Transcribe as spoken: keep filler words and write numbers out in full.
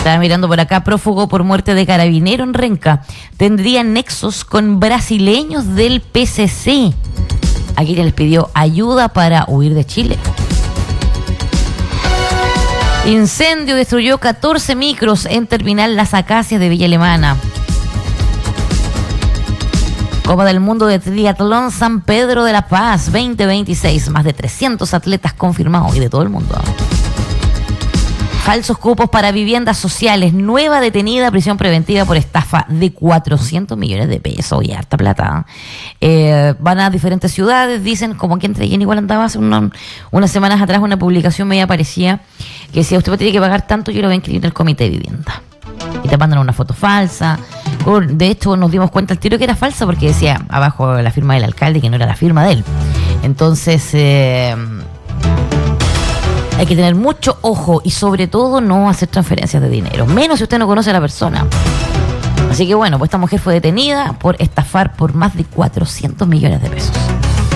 Estaba mirando por acá, prófugo por muerte de carabinero en Renca. Tendría nexos con brasileños del P C C. Aquí les pidió ayuda para huir de Chile. Incendio destruyó catorce micros en Terminal Las Acacias de Villa Alemana. Copa del Mundo de Triatlón San Pedro de la Paz veinte veintiséis. Más de trescientos atletas confirmados y de todo el mundo. Falsos cupos para viviendas sociales. Nueva detenida, prisión preventiva por estafa de cuatrocientos millones de pesos. Y harta plata. Eh, van a diferentes ciudades, dicen, como que entre igual andaba hace una, unas semanas atrás una publicación media parecía que decía, usted tiene que pagar tanto, yo lo voy a inscribir en el comité de vivienda. Y te mandan una foto falsa. De hecho, nos dimos cuenta al tiro que era falsa porque decía abajo la firma del alcalde que no era la firma de él. Entonces... Eh, hay que tener mucho ojo y sobre todo no hacer transferencias de dinero, menos si usted no conoce a la persona. Así que bueno, pues esta mujer fue detenida por estafar por más de cuatrocientos millones de pesos.